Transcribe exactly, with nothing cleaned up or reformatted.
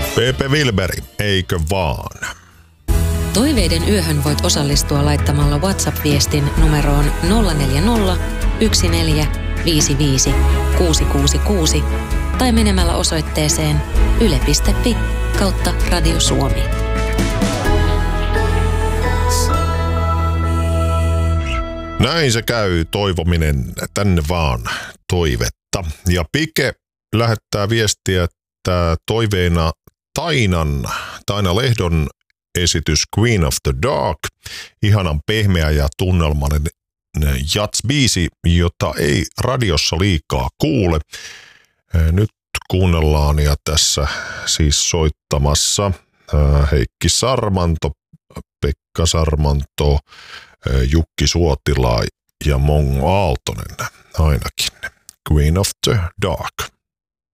Pepe Wilberi, eikö vaan? Toiveiden yöhön voit osallistua laittamalla WhatsApp-viestin numeroon nolla neljä nolla, yksi neljä, viisi viisi, kuusi kuusi kuusi tai menemällä osoitteeseen yle piste fi kautta Radio Suomi. Näin se käy, toivominen tänne vaan, toivetta. Ja Pike lähettää viestiä, että toiveena Tainan, Taina Lehdon esitys Queen of the Dark, ihanan pehmeä ja tunnelmainen jats-biisi, jota ei radiossa liikaa kuule. Nyt kuunnellaan ja tässä siis soittamassa Heikki Sarmanto, Pekka Sarmanto, Jukki Suotila ja Mongo Aaltonen ainakin. Queen of the Dark.